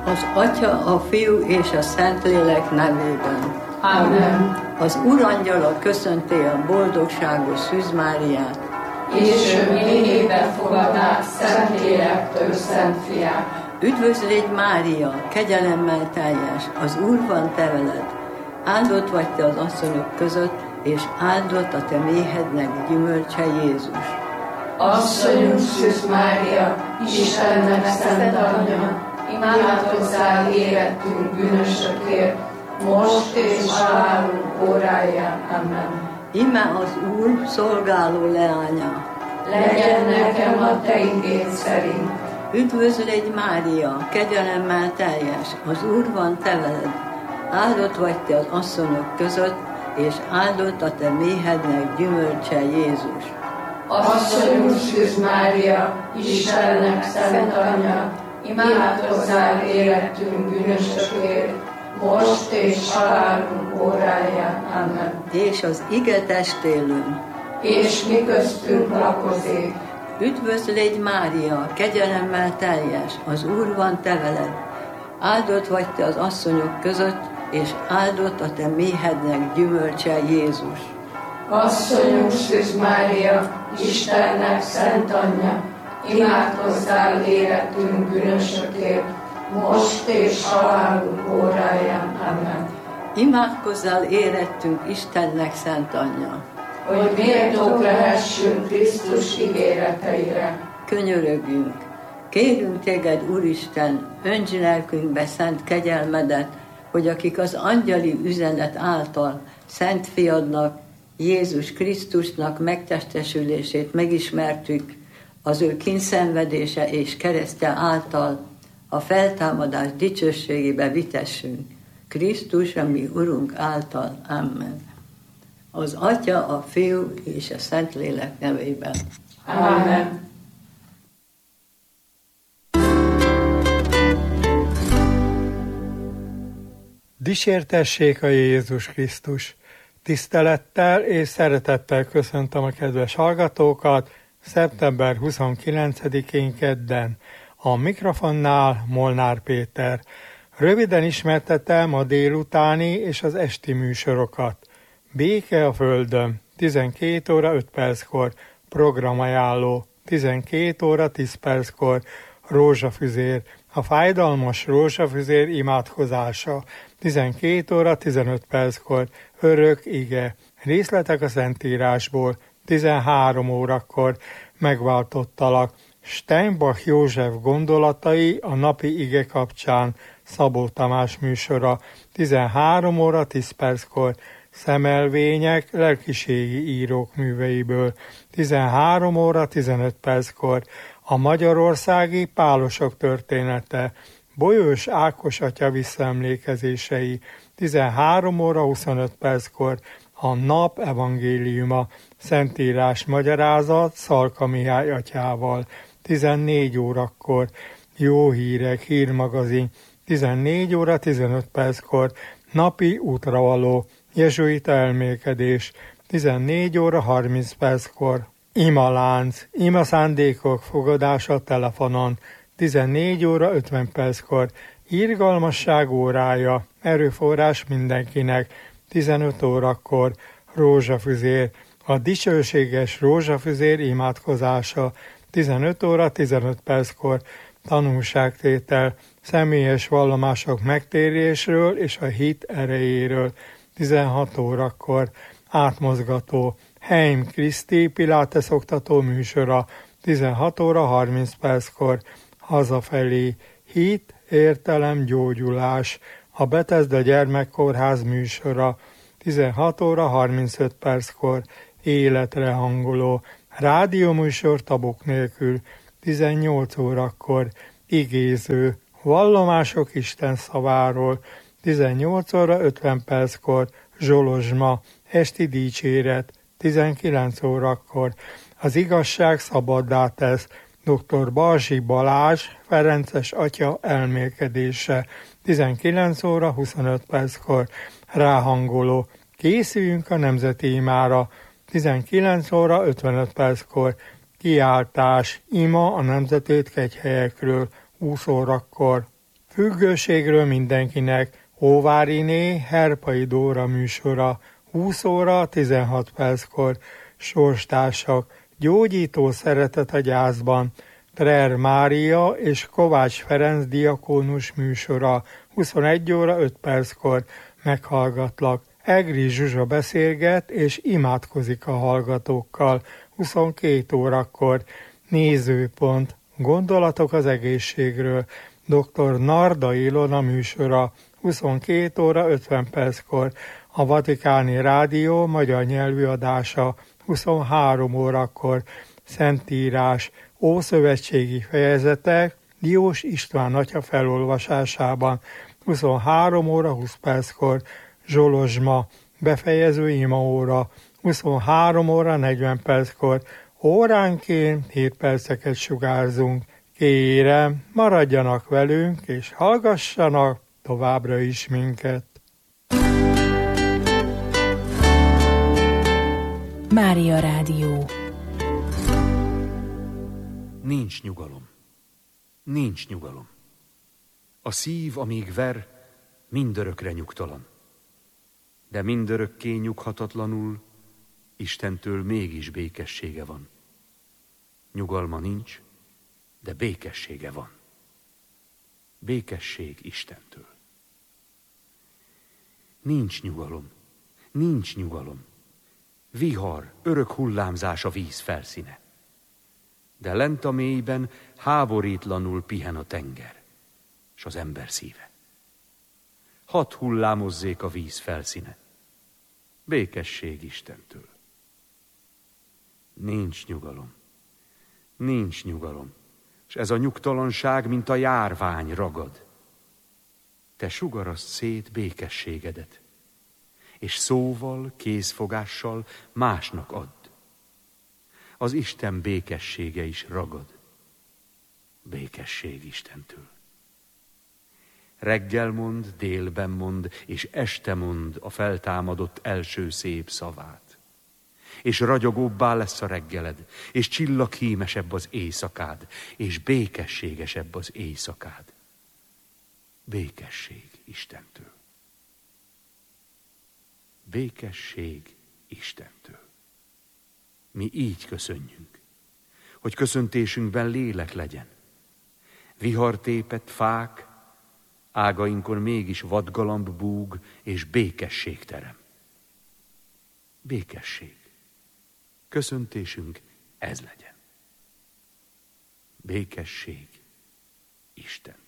Az Atya, a Fiú és a Szentlélek nevében. Amen. Az Urangyala köszönti a boldogságos Szűz Máriát, és ő mélyébe fogadná Szentlélektől Szent Fiát. Üdvözlégy Mária, kegyelemmel teljes, az Úr van te veled. Áldott vagy te az asszonyok között, és áldott a te méhednek gyümölcse Jézus. Asszonyunk Szűz Mária, Istennek szent anyja, imádkozzál érettünk bűnösökért, most és halálunk óráján. Amen. Íme az Úr szolgáló leánya. Legyen nekem a te igéd szerint. Üdvözlégy Mária, kegyelemmel teljes, az Úr van te veled. Áldott vagy te az asszonyok között, és áldott a te méhednek gyümölcse Jézus. Asszonyunk Szűz Mária, Istennek szent anyja, imádkozzál érettünk bűnösökért, most és halálunk óráján. Amen. És az ige testélőn. És mi köztünk lakozik. Üdvözlégy Mária, kegyelemmel teljes, az Úr van te veled. Áldott vagy te az asszonyok között, és áldott a te méhednek gyümölcse Jézus. Asszonyunk Szűz Mária, Istennek szent anyja, imádkozzál érettünk bűnösökért, most és halálunk óráján. Amen. Imádkozzál érettünk Istennek szent anyja, hogy méltók lehessünk Krisztus ígéreteire. Könyörögjünk, kérünk téged, Úristen, önts lelkünkbe szent kegyelmedet, hogy akik az angyali üzenet által szent fiadnak, Jézus Krisztusnak megtestesülését megismertük, az ő kínszenvedése és keresztje által a feltámadás dicsőségébe vitessünk. Krisztus, a mi Urunk által. Amen. Az Atya, a Fiú és a Szentlélek nevében. Amen. Dicsértessék a Jézus Krisztus! Tisztelettel és szeretettel köszöntöm a kedves hallgatókat szeptember 29-én kedden. A mikrofonnál Molnár Péter. Röviden ismertetem a délutáni és az esti műsorokat. Béke a Földön, 12 óra 5 perckor, programajánló, 12 óra 10 perckor, rózsafüzér, a fájdalmas rózsafüzér imádkozása, 12 óra 15 perckor, örök ige, részletek a Szentírásból, 13 órakor, megváltottalak, Steinbach József gondolatai a napi ige kapcsán, Szabó Tamás műsora, 13 óra 10 perckor, szemelvények lelkiségi írók műveiből, 13 óra 15 perckor, a magyarországi pálosok története, Bolyós Ákos atya visszaemlékezései, 13 óra 25 perckor, a nap evangéliuma, Szentírás magyarázat Szalka Mihály atyával, 14 órakor, jó hírek, hírmagazin, 14 óra 15 perckor, napi útravaló, jezsuita elmélkedés, 14 óra 30 perckor, imalánc, ima szándékok fogadása telefonon, 14 óra 50 perckor, irgalmasság órája, erőforrás mindenkinek, 15 órakor, rózsafüzér, a dicsőséges rózsafüzér imádkozása, 15 óra 15 perckor, tanúságtétel, személyes vallomások megtérésről és a hit erejéről, 16 órakor, átmozgató, Heim Kriszti Pilates oktató műsora, 16 óra 30 perckor, hazafelé, hit, értelem, gyógyulás, a Bethesda gyermekkórház műsora, 16 óra 35 perckor, életre hangoló, rádióműsor tabuk nélkül, 18 órakor, igéző, vallomások Isten szaváról, 18 óra 50 perckor, zsolozsma, esti dicséret, 19 órakor, az igazság szabaddá tesz, dr. Balzsi Balázs, Ferences atya elmélkedése, 19 óra 25 perckor, ráhangoló, készüljünk a nemzeti imára, 19 óra 55 perckor, kiáltás, ima a nemzetét kegyhelyekről, 20 órakor, Függőségről mindenkinek Óváriné Herpai Dóra műsora 20 óra 16 perckor. Sorstársak Gyógyító szeretet a gyászban Trer Mária és Kovács Ferenc diakónus műsora 21 óra 5 perckor. Meghallgatlak. Egri Zsuzsa beszélget és imádkozik a hallgatókkal 22 órakor. Nézőpont. Gondolatok az egészségről. Dr. Narda Ilona műsora 22 óra 50 perckor. A Vatikáni Rádió magyar nyelvű adása 23 órakor. Szentírás, ószövetségi fejezetek Diós István atya felolvasásában 23 óra 20 perckor. Zsolozsma, befejező imaóra 23 óra 40 perckor. Óránként 7 perceket sugárzunk. Kérem, maradjanak velünk, és hallgassanak továbbra is minket. Mária Rádió. Nincs nyugalom. Nincs nyugalom. A szív, amíg ver, mindörökre nyugtalan. De mindörökké nyughatatlanul Istentől mégis békessége van. Nyugalma nincs, de békessége van. Békesség Istentől. Nincs nyugalom, nincs nyugalom. Vihar, örök hullámzás a víz felszíne. De lent a mélyben háborítlanul pihen a tenger, s az ember szíve. Hadd hullámozzék a víz felszíne. Békesség Istentől. Nincs nyugalom, nincs nyugalom, s ez a nyugtalanság, mint a járvány ragad. Te sugaraszt szét békességedet, és szóval, kézfogással másnak add. Az Isten békessége is ragad. Békesség Istentől. Reggel mond, délben mond, és este mond a feltámadott első szép szavát. És ragyogóbbá lesz a reggeled, és csillaghímesebb az éjszakád, és békességesebb az éjszakád. Békesség Istentől. Békesség Istentől. Mi így köszönjünk, hogy köszöntésünkben lélek legyen. Vihartépett fák, ágainkon mégis vadgalamb búg, és békesség terem. Békesség. Köszöntésünk ez legyen. Békesség Isten.